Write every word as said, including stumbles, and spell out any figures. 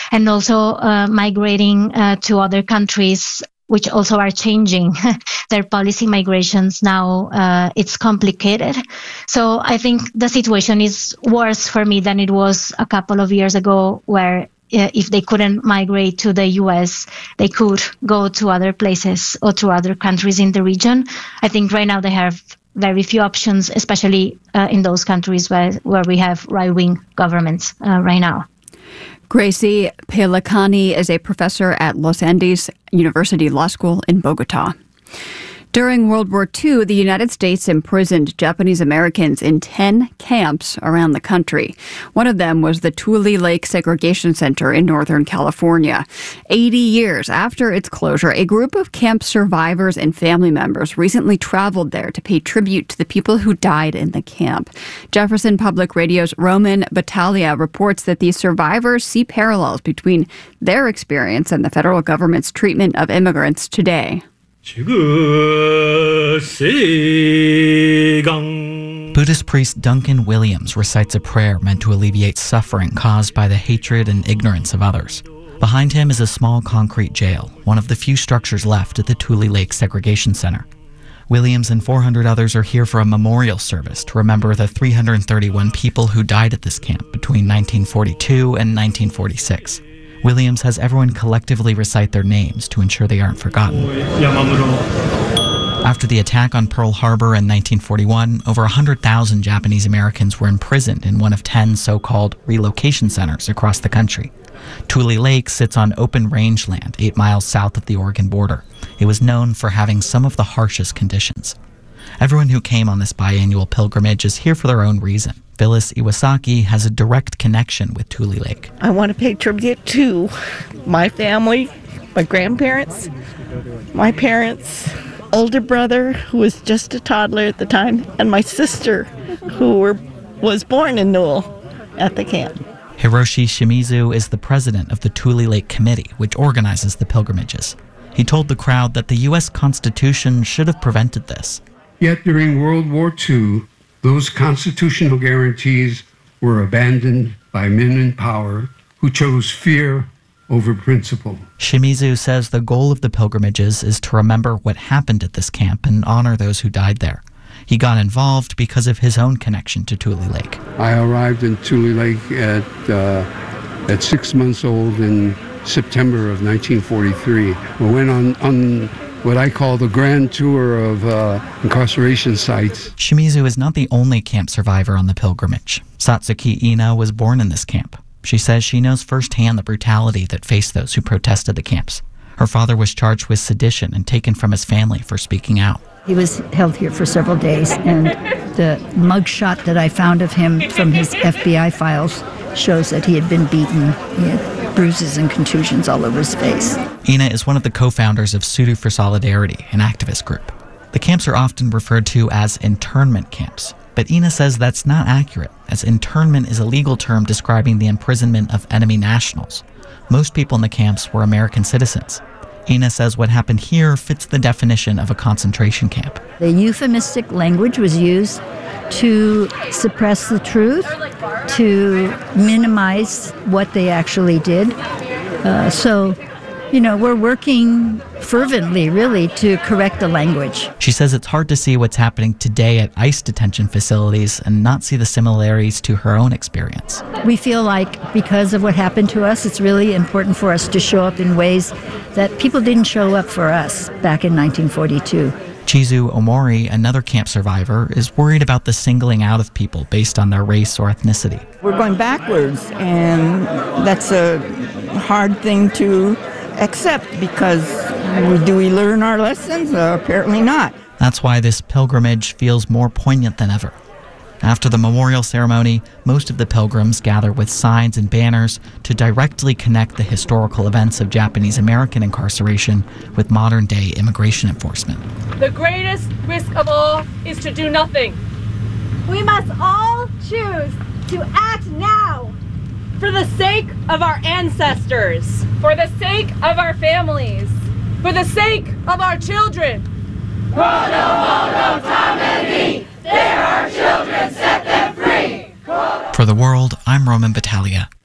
and also uh, migrating uh, to other countries, which also are changing their policy migrations now. Uh, it's complicated. So I think the situation is worse for me than it was a couple of years ago, where uh, if they couldn't migrate to the U S, they could go to other places or to other countries in the region. I think right now they have very few options, especially uh, in those countries where, where we have right-wing governments uh, right now. Gracie Pellicani is a professor at Los Andes University Law School in Bogota. During World War Two, the United States imprisoned Japanese Americans in ten camps around the country. One of them was the Tule Lake Segregation Center in Northern California. eighty years after its closure, a group of camp survivors and family members recently traveled there to pay tribute to the people who died in the camp. Jefferson Public Radio's Roman Battaglia reports that these survivors see parallels between their experience and the federal government's treatment of immigrants today. Buddhist priest Duncan Williams recites a prayer meant to alleviate suffering caused by the hatred and ignorance of others. Behind him is a small concrete jail, one of the few structures left at the Tule Lake Segregation Center. Williams and four hundred others are here for a memorial service to remember the three hundred thirty-one people who died at this camp between nineteen forty-two and nineteen forty-six. Williams has everyone collectively recite their names to ensure they aren't forgotten. After the attack on Pearl Harbor in nineteen forty-one, over one hundred thousand Japanese Americans were imprisoned in one of ten so-called relocation centers across the country. Tule Lake sits on open rangeland eight miles south of the Oregon border. It was known for having some of the harshest conditions. Everyone who came on this biannual pilgrimage is here for their own reason. Phyllis Iwasaki has a direct connection with Tule Lake. I want to pay tribute to my family, my grandparents, my parents, older brother who was just a toddler at the time, and my sister who were, was born in Newell at the camp. Hiroshi Shimizu is the president of the Tule Lake Committee, which organizes the pilgrimages. He told the crowd that the U S Constitution should have prevented this. Yet during World War Two, those constitutional guarantees were abandoned by men in power who chose fear over principle. Shimizu says the goal of the pilgrimages is to remember what happened at this camp and honor those who died there. He got involved because of his own connection to Tule Lake. I arrived in Tule Lake at, uh, at six months old in September of nineteen forty-three. We went on, on what I call the grand tour of uh, incarceration sites. Shimizu is not the only camp survivor on the pilgrimage. Satsuki Ina was born in this camp. She says she knows firsthand the brutality that faced those who protested the camps. Her father was charged with sedition and taken from his family for speaking out. He was held here for several days, and the mugshot that I found of him from his F B I files shows that he had been beaten. He had bruises and contusions all over his face. Ina is one of the co-founders of Sudu for Solidarity, an activist group. The camps are often referred to as internment camps, but Ina says that's not accurate, as internment is a legal term describing the imprisonment of enemy nationals. Most people in the camps were American citizens. Ina says what happened here fits the definition of a concentration camp. The euphemistic language was used to suppress the truth, to minimize what they actually did. Uh, so, you know, we're working fervently, really, to correct the language. She says it's hard to see what's happening today at ICE detention facilities and not see the similarities to her own experience. We feel like because of what happened to us, it's really important for us to show up in ways that people didn't show up for us back in nineteen forty-two. Chizu Omori, another camp survivor, is worried about the singling out of people based on their race or ethnicity. We're going backwards, and that's a hard thing to accept because we, do we learn our lessons? Uh, apparently not. That's why this pilgrimage feels more poignant than ever. After the memorial ceremony, most of the pilgrims gather with signs and banners to directly connect the historical events of Japanese American incarceration with modern-day immigration enforcement. The greatest risk of all is to do nothing. We must all choose to act now. For the sake of our ancestors. For the sake of our families. For the sake of our children. For The World, I'm Roman Battaglia.